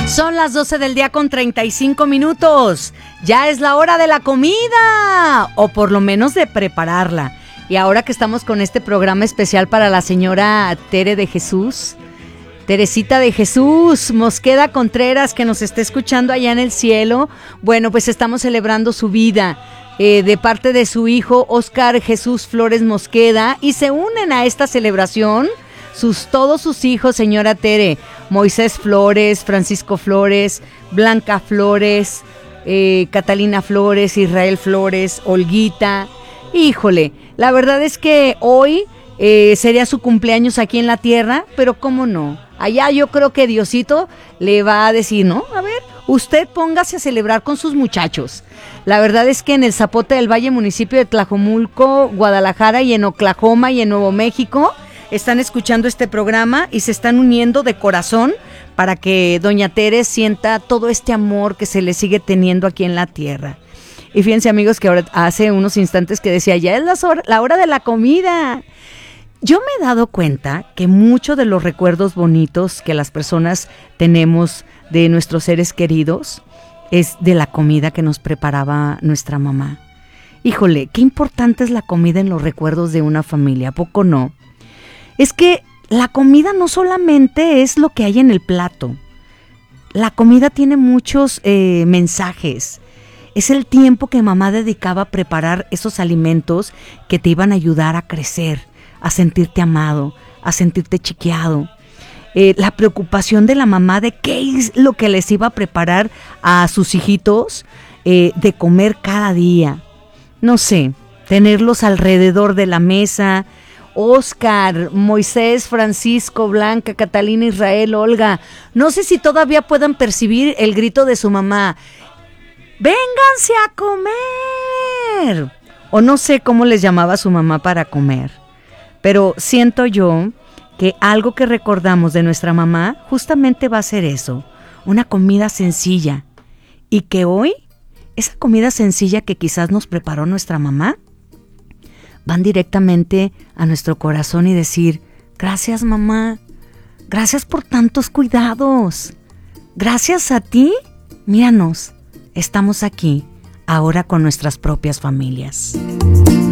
Son las 12 del día con 35 minutos. Ya es la hora de la comida, o por lo menos de prepararla. Y ahora que estamos con este programa especial para la señora Teresita de Jesús Mosqueda Contreras, que nos está escuchando allá en el cielo, bueno, pues estamos celebrando su vida de parte de su hijo Oscar Jesús Flores Mosqueda, y se unen a esta celebración todos sus hijos, señora Tere: Moisés Flores, Francisco Flores, Blanca Flores, Catalina Flores, Israel Flores, Olguita. Híjole, la verdad es que hoy sería su cumpleaños aquí en la tierra, pero cómo no, allá yo creo que Diosito le va a decir, ¿no? A ver, usted póngase a celebrar con sus muchachos. La verdad es que en el Zapote del Valle, municipio de Tlajomulco, Guadalajara, y en Oklahoma y en Nuevo México, están escuchando este programa y se están uniendo de corazón para que doña Tere sienta todo este amor que se le sigue teniendo aquí en la tierra. Y fíjense, amigos, que ahora hace unos instantes que decía, ya es la hora de la comida. Yo me he dado cuenta que muchos de los recuerdos bonitos que las personas tenemos de nuestros seres queridos es de la comida que nos preparaba nuestra mamá. Híjole, qué importante es la comida en los recuerdos de una familia, ¿a poco no? Es que la comida no solamente es lo que hay en el plato. La comida tiene muchos mensajes. Es el tiempo que mamá dedicaba a preparar esos alimentos que te iban a ayudar a crecer, a sentirte amado, a sentirte chiqueado. La preocupación de la mamá de qué es lo que les iba a preparar a sus hijitos de comer cada día. No sé, tenerlos alrededor de la mesa. Oscar, Moisés, Francisco, Blanca, Catalina, Israel, Olga. No sé si todavía puedan percibir el grito de su mamá: ¡vénganse a comer! O no sé cómo les llamaba su mamá para comer. Pero siento yo que algo que recordamos de nuestra mamá justamente va a ser eso, una comida sencilla. Y que hoy, esa comida sencilla que quizás nos preparó nuestra mamá, van directamente a nuestro corazón y decir, gracias mamá, gracias por tantos cuidados, gracias a ti, míranos, estamos aquí ahora con nuestras propias familias.